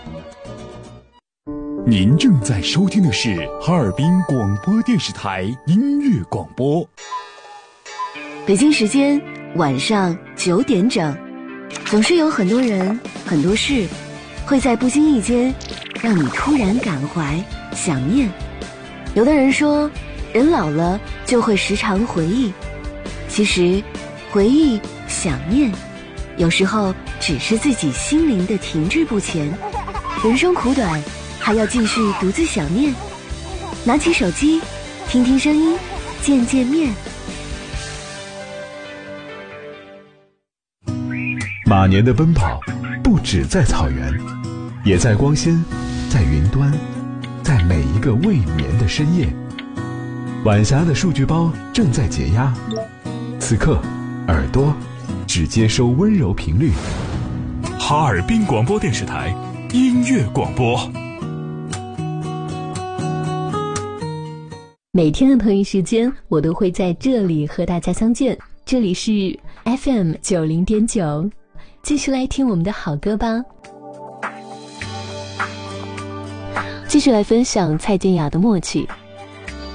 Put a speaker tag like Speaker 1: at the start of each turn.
Speaker 1: 您正在收听的是哈尔滨广播电视台音乐广播。
Speaker 2: 北京时间晚上9点整，总是有很多人、很多事，会在不经意间让你突然感怀、想念。有的人说，人老了就会时常回忆，其实回忆、想念，有时候只是自己心灵的停滞不前。人生苦短，还要继续独自想念。拿起手机，听听声音，见见面。
Speaker 3: 马年的奔跑不止在草原，也在光纤，在云端，在每一个未眠的深夜。晚霞的数据包正在解压，此刻耳朵只接收温柔频率。
Speaker 1: 哈尔滨广播电视台音乐广播。
Speaker 4: 每天的同一时间，我都会在这里和大家相见。这里是 FM 90.9，继续来听我们的好歌吧。继续来分享蔡健雅的默契。